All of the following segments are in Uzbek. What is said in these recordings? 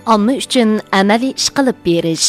omma uchun amaliy ish qilib berish.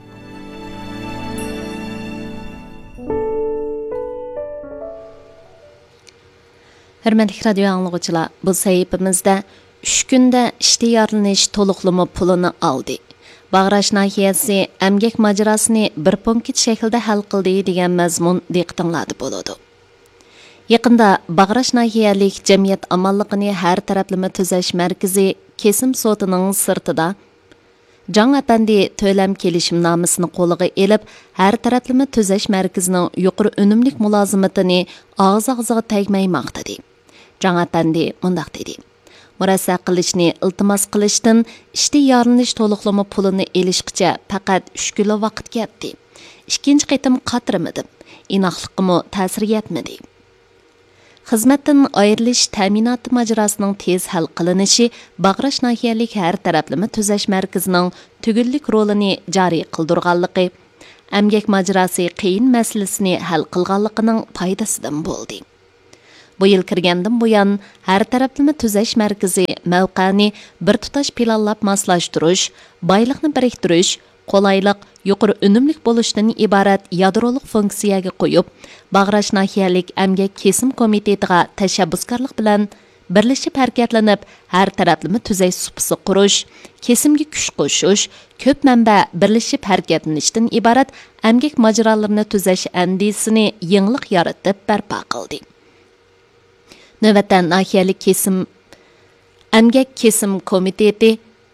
Hörmətli radio anlıqçılar, bu səhifəmizdə 3 gündə iştiyarlanish to'liqlama pulini oldi. Bağraş nahiyasi əmgək macrasını bir punkit şəkildə hal qildi degan mazmun diqqətinizdə bo'ladi. Yaqında Bağraş nahiyalik cəmiyyət amanlığını hər tərəfləmə tüzəş mərkəzi kesim sotining sirtida Can Əpəndi töləm kelishimnomasini qo'liga elib, hər tərəfləmə tüzəş mərkəzining yuqori unumlik mulozimatini og'iz-og'izga tegmaymoqda. Can Əpəndi mundaq dedi: Murassa qilishni iltimos qilishdan ishtiyorlanish to'liqlama pulini elishgacha faqat 3 kun vaqt ketdi. Ikkinchi qitim qatirmadim. Inoqliqimi ta'sir yetmadi. Xizmatdan ayrilish ta'minoti majrosining tez hal qilinishi Bağraş nahiyalik har taraflama tuzash markazining tugillik rolini joriy qildirganligi, amgak majrosi qiyin masalasini hal qilganligining foydasidan bo'ldi. Bu yil kirgandan buyon har taraflama tuzash markazi mavqani bir tutash planlab moslashtirish, boyliqni biriktirish, qolayliq, yuqori unumlik bo'lishdan iborat yadroliq funksiyaga qo'yib, Bağraş nahiyalik amgak kesim komitetiga tashabbuskorlik bilan birlashib harakatlanib, har taraflama tuzash supisi qurish, kesimga kuch qo'shish, ko'p manba birlashib harakatlanishdan iborat amgak majrolarini tuzash andisini yangilik yaratib barpo qildi. Növətdə nahiyalik kesim əmgək kesim komiteti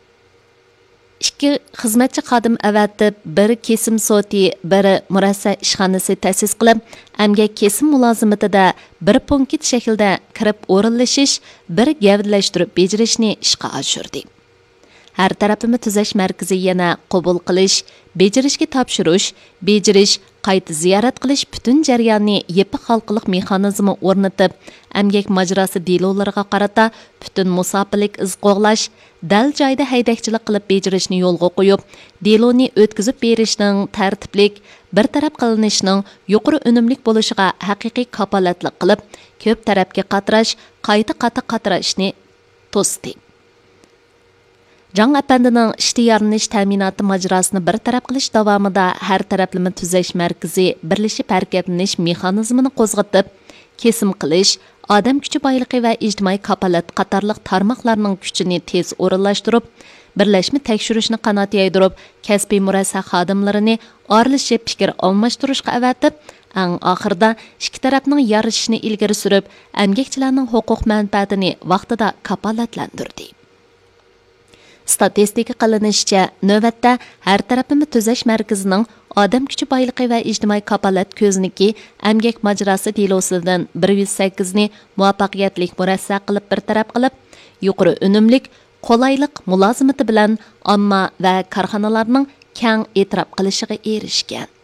2 xizmatchi xodim avatib, bir kesim soti, bir murassa ishxonasi ta'sis qilib, əmgək kesim mulozimatida bir punkit shaklda kirib o'rinlashish, bir gavdalashtirib bejirishni ishga oshirdi. Har taraflama tuzash markazi yana qabul qilish, bejirishga topshirish, bejirish, qayta ziyorat qilish butun jarayonni yepi xalqliq mexanizmi o'rnatib, amgak majrosi delolariga qarata butun musofirlik iz qo'g'lash, dal joyda haydakchilik qilib bejirishni yo'lga qo'yib, deloni o'tkazib berishning tartiblik, bir taraf qilinishining yuqori unumlik bo'lishiga haqiqiy kapolatlik qilib, ko'p tarafga qatirash, qayta qatirashni to'sdi. Can Əpəndining ishtiyorlanish ta'minoti majrosini bir taraf qilish davomida har taraflama tuzash markazi birlashib harakatlanish mexanizmini qo'zg'atib, kesim qilish, odam kuchi boyligi va ijtimoiy kapolat qatorliq tarmoqlarning kuchini tez o'rinlashtirib, birlashma tekshirishni qanot yaydirib, kasbiy murassa xodimlarini oralashib fikr almashtirishga avatib, eng oxirida ikki tarafning yarashishini ilgari surib, amgakchilarning huquq manfaatini vaqtida kapolatlantirdi. Statistika qilinishicha, navbatda har taraflama tuzash markazining odam kuchi boyligi va ijtimoiy kapolat ko'zniki amgak majrosi delosidan 108 ni muvaffaqiyatli murassa qilib bir taraf qilib, yuqori unumlik, qolayliq mulozimati bilan omma va korxonalarning keng e'tirof qilishiga erishgan.